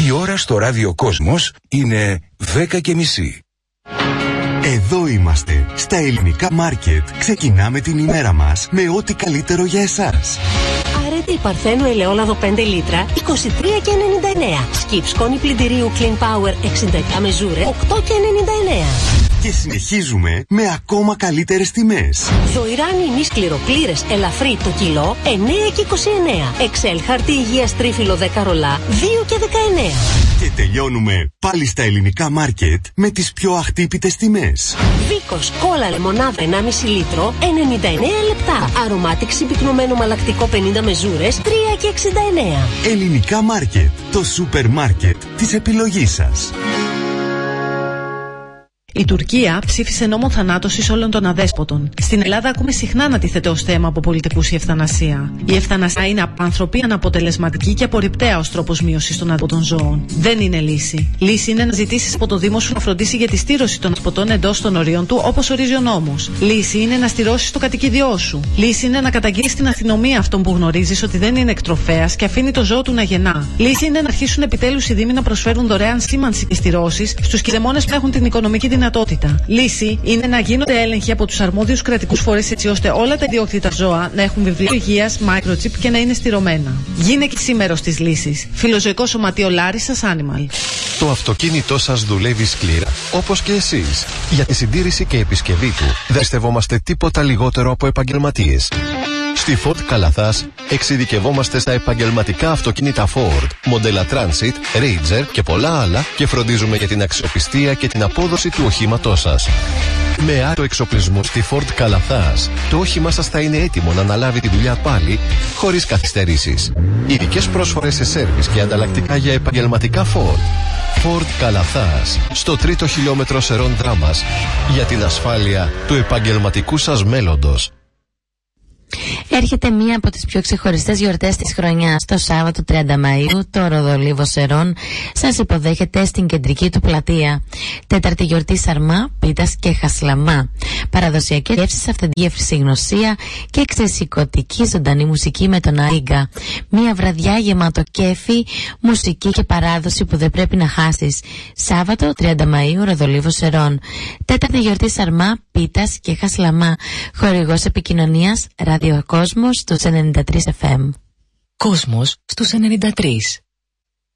Η ώρα στο Ράδιο Κόσμος είναι 10:30. Εδώ είμαστε, στα ελληνικά μάρκετ. Ξεκινάμε την ημέρα μας με ό,τι καλύτερο για εσάς. Αρέτη Παρθένου ελαιόλαδο 5 λίτρα, 23,99. Σκιπ σκόνη πλυντηρίου Clean Power 67 μεζούρε, 8,99. Και συνεχίζουμε με ακόμα καλύτερες τιμές. Δοϊράνι ημίς κληροπλήρες ελαφρύ το κιλό, 9,29. Εξέλ χαρτί υγείας τρίφυλλο 10 ρολά, 2,19. Και τελειώνουμε πάλι στα ελληνικά μάρκετ με τις πιο αχτύπητες τιμές. Βίκος κόλλα λεμονάδα 1,5 λίτρο, 99 λεπτά. Αρωμάτικ συμπυκνωμένο μαλακτικό 50 μεζούρες, 3,69. Ελληνικά μάρκετ, το σούπερ μάρκετ της επιλογής σας. Η Τουρκία ψήφισε νόμο θανάτωσης όλων των αδέσποτων. Στην Ελλάδα ακούμε συχνά να τίθεται ως θέμα από πολιτικούς η ευθανασία. Η ευθανασία είναι απάνθρωπη, αναποτελεσματική και απορριπταία ως τρόπος μείωσης των αδέσποτων ζώων. Δεν είναι λύση. Λύση είναι να ζητήσεις από το Δήμο σου να φροντίσει για τη στήρωση των αδέσποτων εντός των ορίων του, όπως ορίζει ο νόμος. Λύση είναι να στηρώσεις το κατοικίδιό σου. Λύση είναι να καταγγείλεις στην αστυνομία αυτόν που γνωρίζεις ότι δεν είναι εκτροφέας και αφήνει το ζώο του να γεννά. Λύση είναι να αρχίσουν επιτέλους οι Δήμοι να προσφέρουν δωρεάν σήμανση και στηρώσεις στους κηδεμόνες που έχουν την οικονομική δυνατότητα. Λύση είναι να γίνονται έλεγχοι από τους αρμόδιους κρατικούς φορείς έτσι ώστε όλα τα ιδιόκτητα ζώα να έχουν βιβλίο υγείας, microchip και να είναι στηρωμένα. Γίνε και σήμερος της λύσης. Φιλοζωικό Σωματείο Λάρισσας Animal. Το αυτοκίνητό σας δουλεύει σκληρά, όπως και εσείς. Για τη συντήρηση και επισκευή του δεν πιστεύομαστε τίποτα λιγότερο από επαγγελματίες. Στη Ford Καλαθάς εξειδικευόμαστε στα επαγγελματικά αυτοκίνητα Ford, μοντέλα Transit, Ranger και πολλά άλλα και φροντίζουμε για την αξιοπιστία και την απόδοση του οχήματός σας. Με άλλο εξοπλισμό στη Ford Καλαθάς, το όχημά σας θα είναι έτοιμο να αναλάβει τη δουλειά πάλι, χωρίς καθυστερήσεις. Ειδικές πρόσφορες σε σέρβις και ανταλλακτικά για επαγγελματικά Ford. Ford Καλαθάς, στο 3ο χιλιόμετρο Σερών Δράμας, για την ασφάλεια του επαγγελματικού σας μέλλοντος. Έρχεται μία από τις πιο ξεχωριστές γιορτές της χρονιάς. Το Σάββατο 30 Μαΐου το Ροδολίβο Σερών σας υποδέχεται στην κεντρική του πλατεία. Τέταρτη γιορτή σαρμά, πίτας και χασλαμά. Παραδοσιακές γεύσεις, αυτοδιεύθυνση γνωσία και ξεσηκωτική ζωντανή μουσική με τον Αρίγκα. Μία βραδιά γεμάτο κέφι, μουσική και παράδοση που δεν πρέπει να χάσεις. Σάββατο 30 Μαΐου Ροδολίβο Σερών. Τέταρτη γιορτή σαρμά, πίτας και χασλαμά. Χορηγός επικοινωνίας Ράδιο Κόσμος στους 93 FM. Κόσμος στους 93.